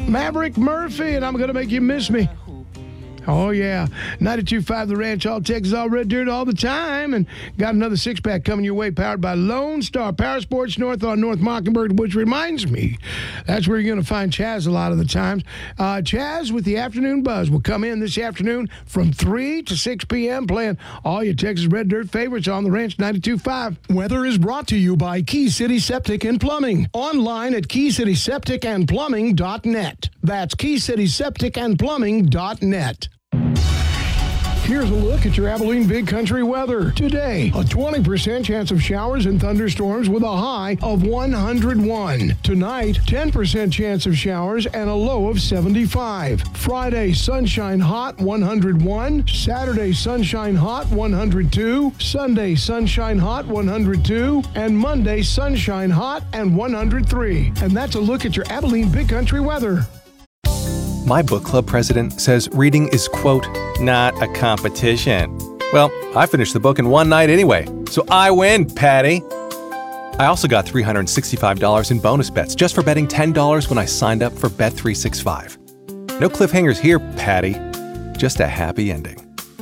Maverick Murphy, and I'm going to make you miss me. Oh, yeah. 92.5 The Ranch, all Texas, all Red Dirt, all the time. And got another six-pack coming your way, powered by Lone Star Power Sports North on North Mockingbird, which reminds me, that's where you're going to find Chaz a lot of the times. Chaz with the Afternoon Buzz will come in this afternoon from 3 to 6 p.m. playing all your Texas Red Dirt favorites on The Ranch 92.5. Weather is brought to you by Key City Septic and Plumbing. Online at KeyCitySepticAndPlumbing.net. That's KeyCitySepticAndPlumbing.net. Here's a look at your Abilene Big Country weather. Today, a 20% chance of showers and thunderstorms with a high of 101. Tonight, 10% chance of showers and a low of 75. Friday, sunshine hot, 101. Saturday, sunshine hot, 102. Sunday, sunshine hot, 102. And Monday, sunshine hot and 103. And that's a look at your Abilene Big Country weather. My book club president says reading is, quote, not a competition. Well, I finished the book in one night anyway, so I win, Patty. I also got $365 in bonus bets just for betting $10 when I signed up for Bet365. No cliffhangers here, Patty. Just a happy ending.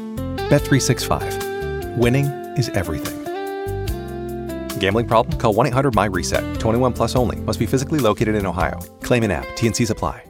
Bet365. Winning is everything. Gambling problem? Call 1-800-MY-RESET. 21 plus only. Must be physically located in Ohio. Claim in app. T&Cs apply.